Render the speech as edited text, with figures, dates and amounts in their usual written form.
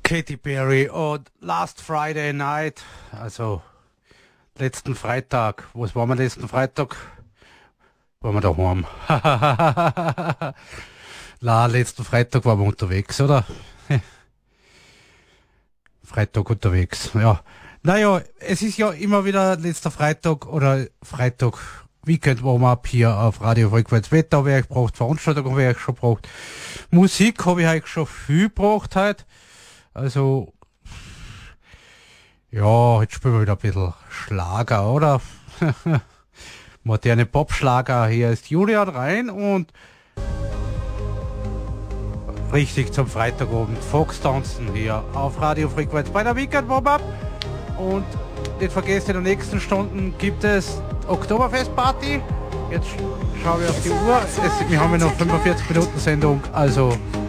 Katy Perry und Last Friday Night, also letzten Freitag. Was waren wir letzten Freitag? Waren wir daheim. Na, letzten Freitag waren wir unterwegs, oder? Freitag unterwegs, ja. Naja, es ist ja immer wieder letzter Freitag oder Freitag Weekend Warm-up hier auf Radio Frequenz. Wetter habe ich euch gebracht, Veranstaltung habe ich euch schon gebracht, Musik habe ich euch schon viel gebracht heute. Also, ja, jetzt spielen wir wieder ein bisschen Schlager, oder? Moderne Popschlager. Hier ist Julian rein und richtig zum Freitagabend Fox tanzen hier auf Radio Frequenz bei der Weekend Warm-up. Und nicht vergessen, in den nächsten Stunden gibt es Oktoberfest-Party. Jetzt schauen wir auf die Uhr. Wir haben ja noch 45 Minuten Sendung, also